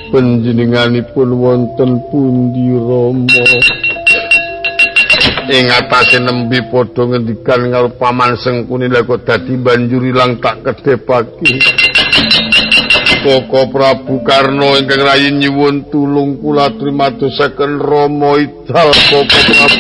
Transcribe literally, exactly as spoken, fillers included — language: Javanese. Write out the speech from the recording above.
Panjenenganipun wonten pundi Rama? Ing atase nembe padha ngendikan karo Paman Sengkuni lha kok dadi banjur ilang tak kedhepake. Koko Prabu Karna ingkang rayi nyuwun tulung kula aturmadosaken Rama idal Koko Prabu.